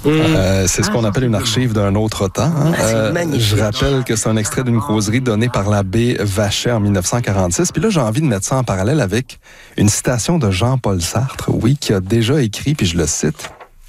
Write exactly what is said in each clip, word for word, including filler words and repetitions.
Mmh. Euh, c'est ce qu'on ah, appelle une archive d'un autre temps. Hein? Ah, euh, je rappelle que c'est un extrait d'une causerie donnée par l'abbé Vachet en dix-neuf cent quarante-six. Puis là, j'ai envie de mettre ça en parallèle avec une citation de Jean-Paul Sartre, oui, qui a déjà écrit, puis je le cite.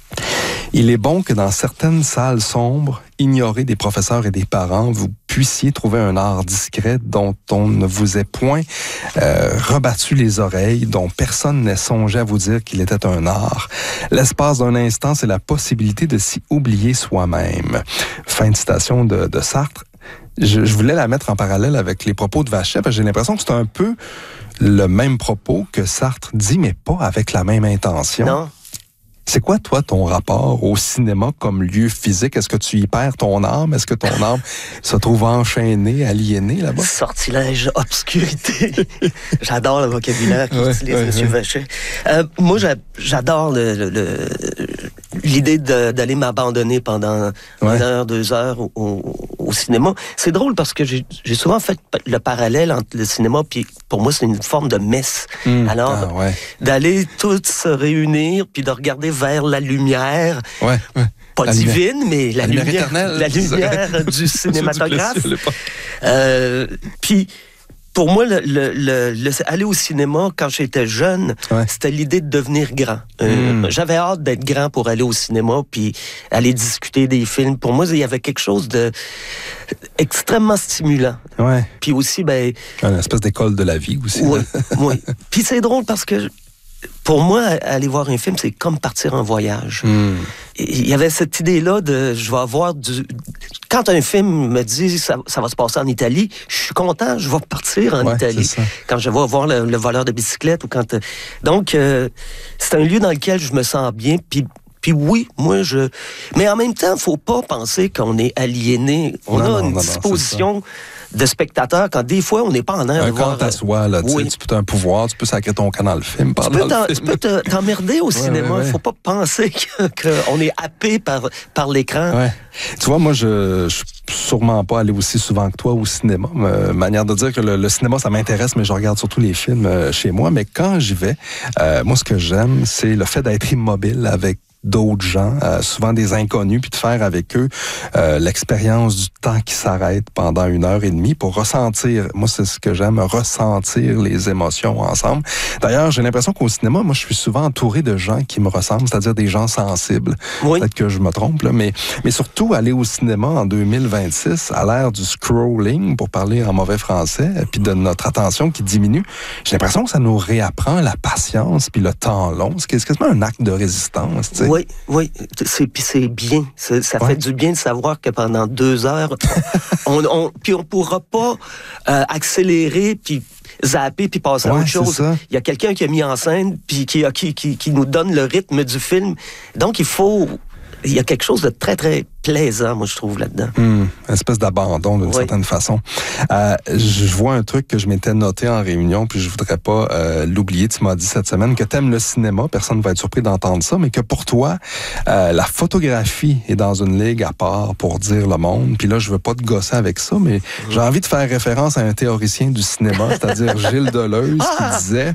Il est bon que dans certaines salles sombres, ignorées des professeurs et des parents, vous puissiez trouver un art discret dont on ne vous ait point euh, rebattu les oreilles, dont personne n'ait songé à vous dire qu'il était un art. L'espace d'un instant, c'est la possibilité de s'y oublier soi-même. Fin de citation de, de Sartre. Je, je voulais la mettre en parallèle avec les propos de Vachet, parce que j'ai l'impression que c'est un peu le même propos que Sartre dit, mais pas avec la même intention. Non. C'est quoi, toi, ton rapport au cinéma comme lieu physique? Est-ce que tu y perds ton âme? Est-ce que ton âme se trouve enchaînée, aliénée là-bas? Sortilège, obscurité. J'adore le vocabulaire ouais, qu'utilise ouais, M. ouais. Vachet. Euh, moi, j'a, j'adore le, le, le, l'idée de, d'aller m'abandonner pendant ouais. une heure, deux heures au, au, au cinéma. C'est drôle parce que j'ai, j'ai souvent fait le parallèle entre le cinéma puis pour moi, c'est une forme de messe. Mmh, Alors, ah, ouais. d'aller tous se réunir puis de regarder vers la lumière. Ouais, ouais. Pas la divine, lumière. mais la, la lumière, lumière, éternelle, la lumière du cinématographe. euh, Puis, pour moi, le, le, le, le, aller au cinéma, quand j'étais jeune, ouais. c'était l'idée de devenir grand. Euh, mm. J'avais hâte d'être grand pour aller au cinéma, puis aller discuter des films. Pour moi, il y avait quelque chose de extrêmement stimulant. Ouais. Puis aussi, ben... une espèce d'école de la vie aussi. Oui, oui. Puis c'est drôle parce que pour moi, aller voir un film, c'est comme partir en voyage. Mm. Il y avait cette idée-là de, je vais avoir du... Quand un film me dit, ça, ça va se passer en Italie, je suis content, je vais partir en ouais, Italie. Quand je vais voir le, le voleur de bicyclette ou quand... Donc, euh, c'est un lieu dans lequel je me sens bien, puis... Puis oui, moi, je... Mais en même temps, faut pas penser qu'on est aliéné. On non, a non, une non, disposition... de spectateurs, quand des fois, on n'est pas en air. Un quant à soi, là, oui. tu peux un pouvoir, tu peux sacrer ton camp dans le film. Tu peux, le film. Tu peux te, t'emmerder au ouais, cinéma. Il ouais, ouais. ne faut pas penser qu'on que est happé par, par l'écran. Ouais. Tu vois, moi, je ne suis sûrement pas allé aussi souvent que toi au cinéma. Euh, manière de dire que le, le cinéma, ça m'intéresse, mais je regarde surtout les films euh, chez moi. Mais quand j'y vais, euh, moi, ce que j'aime, c'est le fait d'être immobile avec d'autres gens, euh, souvent des inconnus, puis de faire avec eux euh, l'expérience du temps qui s'arrête pendant une heure et demie pour ressentir, moi c'est ce que j'aime, ressentir les émotions ensemble. D'ailleurs, j'ai l'impression qu'au cinéma, moi je suis souvent entouré de gens qui me ressemblent, c'est-à-dire des gens sensibles. Oui. Peut-être que je me trompe, là, mais, mais surtout aller au cinéma en deux mille vingt-six, à l'ère du scrolling, pour parler en mauvais français, puis de notre attention qui diminue, j'ai l'impression que ça nous réapprend la patience puis le temps long. C'est quasiment un acte de résistance, tu sais. Oui, oui, c'est, puis c'est bien. C'est, ça ouais. fait du bien de savoir que pendant deux heures, on, on, puis on pourra pas euh, accélérer puis zapper puis passer ouais, à autre chose. Il y a quelqu'un qui a mis en scène puis qui, qui, qui, qui nous donne le rythme du film. Donc il faut, il y a quelque chose de très très plaisant, moi je trouve là-dedans. Mmh, une espèce d'abandon d'une oui. certaine façon. Euh, je vois un truc que je m'étais noté en réunion, puis je voudrais pas euh, l'oublier. Tu m'as dit cette semaine que t'aimes le cinéma, personne ne va être surpris d'entendre ça, mais que pour toi, euh, la photographie est dans une ligue à part pour dire le monde. Puis là, je veux pas te gosser avec ça, mais mmh. j'ai envie de faire référence à un théoricien du cinéma, c'est-à-dire Gilles Deleuze, ah! qui disait...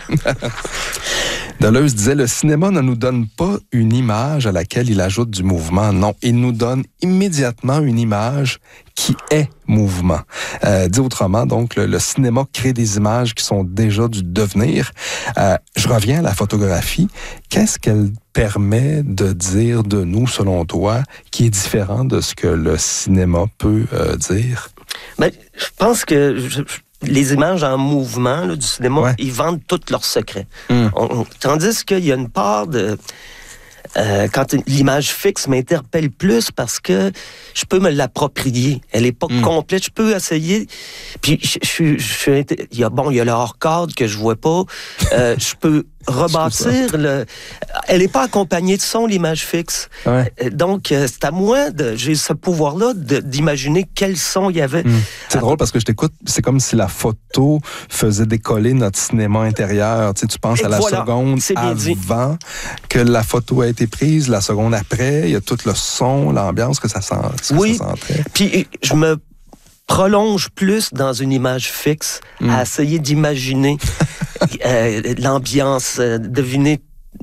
Deleuze disait, le cinéma ne nous donne pas une image à laquelle il ajoute du mouvement. Non, il nous donne immédiatement une image qui est mouvement. Euh, dit autrement, donc, le, le cinéma crée des images qui sont déjà du devenir. Euh, je reviens à la photographie. Qu'est-ce qu'elle permet de dire de nous, selon toi, qui est différent de ce que le cinéma peut euh, dire? Ben, je pense que... Je... Les images en mouvement là, du cinéma, ouais. ils vendent tous leurs secrets. Mm. On, on, tandis qu'il y a une part de... Euh, quand l'image fixe m'interpelle plus parce que je peux me l'approprier. Elle n'est pas mm. complète. Je peux essayer. Puis, je, je, je, je, il y a, bon, il y a le hors-cadre que je vois pas. Euh, je peux rebâtir le... Elle n'est pas accompagnée de son, l'image fixe. Ouais. Donc, euh, c'est à moi, de, j'ai ce pouvoir-là de, d'imaginer quel son il y avait. Mmh. C'est à... drôle parce que je t'écoute, c'est comme si la photo faisait décoller notre cinéma intérieur. Tu sais, tu penses Et à la voilà, seconde avant dit. que la photo a été prise, la seconde après, il y a tout le son, l'ambiance que ça sent. Que oui, ça sentait. Puis je me prolonge plus dans une image fixe mmh. à essayer d'imaginer euh, l'ambiance, euh, deviner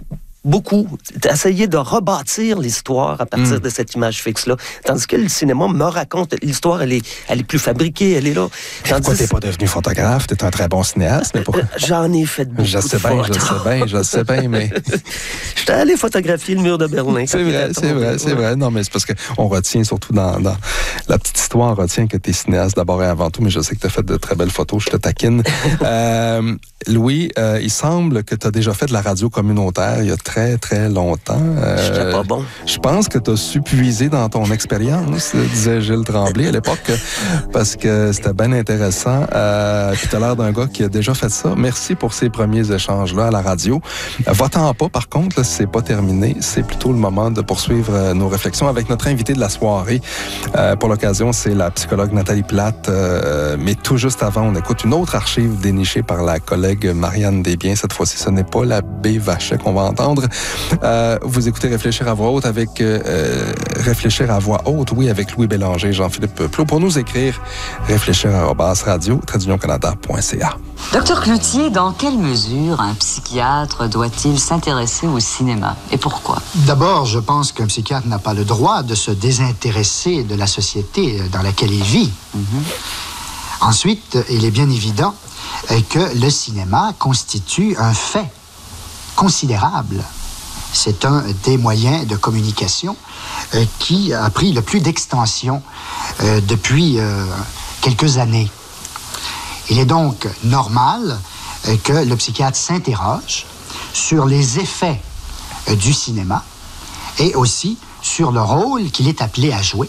beaucoup, essayer de rebâtir l'histoire à partir mmh. de cette image fixe-là. Tandis que le cinéma me raconte, l'histoire, elle est, elle est plus fabriquée, elle est là. Tandis... Pourquoi t'es pas devenu photographe? T'es un très bon cinéaste, mais pourquoi? J'en ai fait beaucoup je sais de bien, je sais bien, je sais bien, mais... J'étais allé photographier le mur de Berlin. C'est vrai, c'est vrai, c'est vrai. Non, mais c'est parce qu'on retient, surtout dans, dans la petite histoire, on retient que t'es cinéaste d'abord et avant tout, mais je sais que t'as fait de très belles photos, je te taquine. euh, Louis, euh, il semble que t'as déjà fait de la radio communautaire il y a très, très longtemps. Euh, J'étais pas bon. Je pense que t'as su puiser dans ton expérience, disait Gilles Tremblay à l'époque, parce que c'était bien intéressant. Euh, puis t'as l'air d'un gars qui a déjà fait ça. Merci pour ces premiers échanges-là à la radio. Va-t'en pas, par contre, là, c'est pas terminé. C'est plutôt le moment de poursuivre euh, nos réflexions avec notre invité de la soirée. Euh, pour l'occasion, c'est la psychologue Nathalie Plate. Euh, mais tout juste avant, on écoute une autre archive dénichée par la collègue Marianne Desbiens. Cette fois-ci, ce n'est pas l'abbé Vachet qu'on va entendre. Euh, vous écoutez Réfléchir à voix haute avec euh, Réfléchir à voix haute, oui, avec Louis Bélanger, Jean-Philippe Plot. Pour nous écrire, réfléchir arobase radio tiret union canada point c a. Docteur Cloutier, dans quelle mesure un psychiatre doit-il s'intéresser au cinéma et pourquoi? D'abord, je pense qu'un psychiatre n'a pas le droit de se désintéresser de la société dans laquelle il vit. Mm-hmm. Ensuite, il est bien évident que le cinéma constitue un fait considérable. C'est un des moyens de communication euh, qui a pris le plus d'extension euh, depuis euh, quelques années. Il est donc normal euh, que le psychiatre s'interroge sur les effets euh, du cinéma et aussi sur le rôle qu'il est appelé à jouer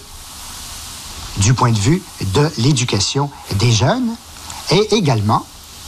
du point de vue de l'éducation des jeunes et également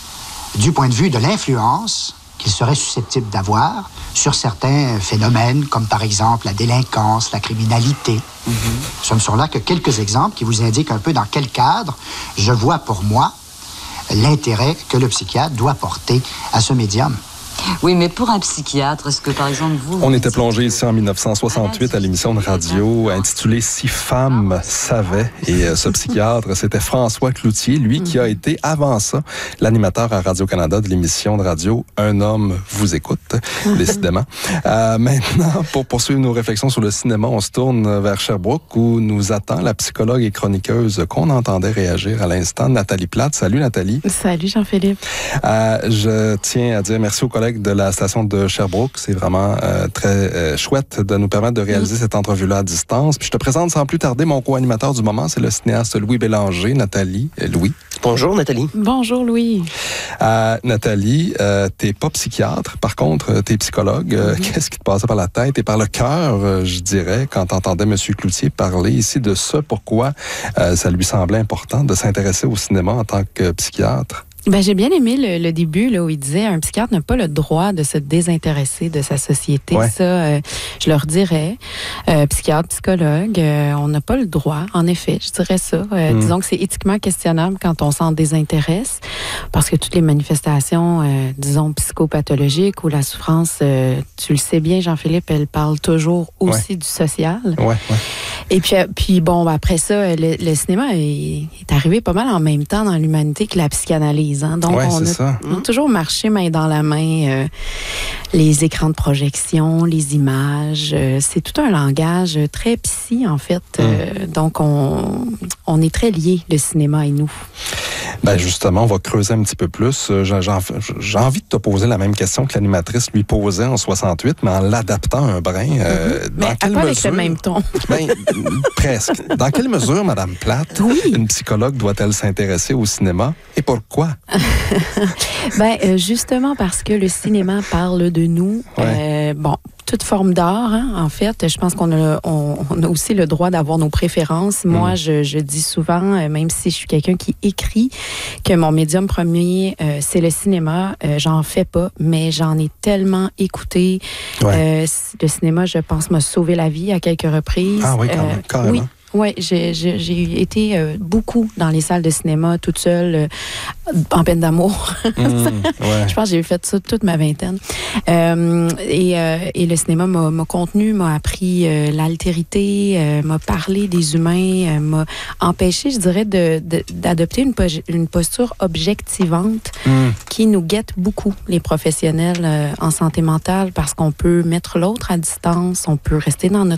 du point de vue de l'influence qu'il serait susceptible d'avoir sur certains phénomènes, comme par exemple la délinquance, la criminalité. Mm-hmm. Ce ne sont là que quelques exemples qui vous indiquent un peu dans quel cadre je vois pour moi l'intérêt que le psychiatre doit porter à ce médium. Oui, mais pour un psychiatre, est-ce que, par exemple, vous... On était plongé ici en dix-neuf cent soixante-huit à l'émission de radio intitulée « Si femmes savaient ». Et euh, ce psychiatre, c'était François Cloutier, lui qui a été, avant ça, l'animateur à Radio-Canada de l'émission de radio « Un homme vous écoute », décidément. Euh, maintenant, pour poursuivre nos réflexions sur le cinéma, on se tourne vers Sherbrooke où nous attend la psychologue et chroniqueuse qu'on entendait réagir à l'instant, Nathalie Plate. Salut Nathalie. Salut Jean-Philippe. Euh, je tiens à dire merci aux collègues de la station de Sherbrooke. C'est vraiment euh, très euh, chouette de nous permettre de réaliser mmh. cette entrevue-là à distance. Puis je te présente sans plus tarder mon co-animateur du moment, c'est le cinéaste Louis Bélanger. Nathalie, euh, Louis. Bonjour Nathalie. Bonjour Louis. Euh, Nathalie, euh, t'es pas psychiatre, par contre, t'es psychologue. Euh, mmh. Qu'est-ce qui te passait par la tête et par le cœur, euh, je dirais, quand t'entendais M. Cloutier parler ici de ça, pourquoi euh, ça lui semblait important de s'intéresser au cinéma en tant que psychiatre? Ben, j'ai bien aimé le, le début là, où il disait un psychiatre n'a pas le droit de se désintéresser de sa société. Ouais. Ça, euh, je leur dirais, euh, psychiatre, psychologue, euh, on n'a pas le droit, en effet, je dirais ça. Euh, mm. Disons que c'est éthiquement questionnable quand on s'en désintéresse, parce que toutes les manifestations, euh, disons, psychopathologiques ou la souffrance, euh, tu le sais bien, Jean-Philippe, elle parle toujours aussi ouais. du social. Ouais, ouais. Et puis, puis bon, après ça, le, le cinéma est, est arrivé pas mal en même temps dans l'humanité que la psychanalyse. Hein? Donc, ouais, on, a, on a toujours marché main dans la main euh, les écrans de projection, les images. Euh, c'est tout un langage très psy, en fait. Mm. Euh, donc, on, on est très liés, le cinéma et nous. Ben justement, on va creuser un petit peu plus. J'ai, j'ai, j'ai envie de te poser la même question que l'animatrice lui posait en soixante-huit, mais en l'adaptant un brin. Euh, mm-hmm. dans quelle pas mesure, avec le même ton. Ben, presque. Dans quelle mesure, Madame Plate, oui. une psychologue doit-elle s'intéresser au cinéma et pourquoi? ben, euh, justement parce que le cinéma parle de nous. Ouais. Euh, bon, toute forme d'art, hein, en fait. Je pense qu'on a, on, on a aussi le droit d'avoir nos préférences. Mm. Moi, je, je dis souvent, euh, même si je suis quelqu'un qui écrit, que mon médium premier, euh, c'est le cinéma. Euh, j'en fais pas, mais j'en ai tellement écouté. Ouais. Euh, le cinéma, je pense, m'a sauvé la vie à quelques reprises. Ah oui, quand même, euh, carrément. Oui. Oui, j'ai, j'ai, j'ai été euh, beaucoup dans les salles de cinéma, toute seule, euh, en peine d'amour. Mmh, ouais. Je pense que j'ai fait ça toute ma vingtaine. Euh, et, euh, et le cinéma m'a, m'a contenu, m'a appris euh, l'altérité, euh, m'a parlé des humains, euh, m'a empêché, je dirais, de, de, d'adopter une, po- une posture objectivante mmh. qui nous guette beaucoup, les professionnels euh, en santé mentale, parce qu'on peut mettre l'autre à distance, on peut rester dans notre